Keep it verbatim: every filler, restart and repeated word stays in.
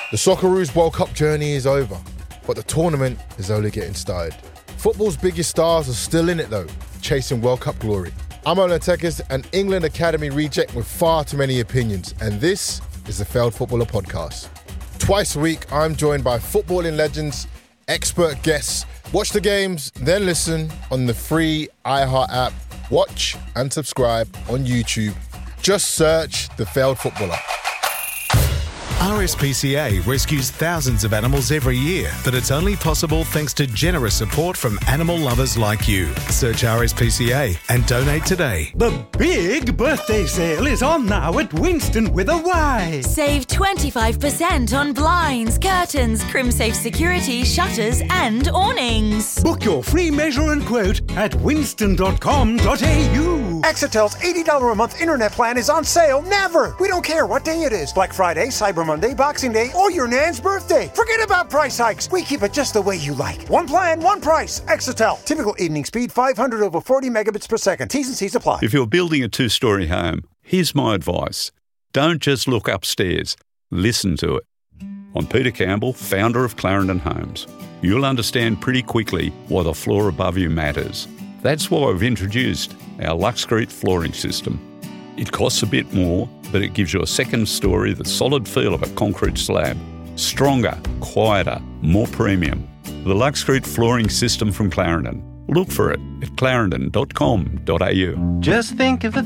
The Socceroos World Cup journey is over, but the tournament is only getting started. Football's biggest stars are still in it though, chasing World Cup glory. I'm Olin Tekes, an England Academy reject with far too many opinions, and this is the Failed Footballer Podcast. Twice a week, I'm joined by footballing legends, expert guests. Watch the games, then listen on the free iHeart app. Watch and subscribe on YouTube. Just search The Failed Footballer. R S P C A rescues thousands of animals every year, but it's only possible thanks to generous support from animal lovers like you. Search R S P C A and donate today. The big birthday sale is on now at Winston with a Y. Save twenty-five percent on blinds, curtains, CrimSafe security, shutters and awnings. Book your free measure and quote at winston dot com dot a u. Exetel's eighty dollars a month internet plan is on sale never. We don't care what day it is. Black Friday, Cyber Monday, Boxing Day, or your nan's birthday. Forget about price hikes. We keep it just the way you like. One plan, one price. Exetel. Typical evening speed, five hundred over forty megabits per second. T's and C's apply. If you're building a two-storey home, here's my advice. Don't just look upstairs. Listen to it. I'm Peter Campbell, founder of Clarendon Homes. You'll understand pretty quickly why the floor above you matters. That's why we've introduced our Luxcrete flooring system. It costs a bit more, but it gives you a second story, the solid feel of a concrete slab. Stronger, quieter, more premium. The Luxcrete flooring system from Clarendon. Look for it at clarendon dot com dot a u. Just think of the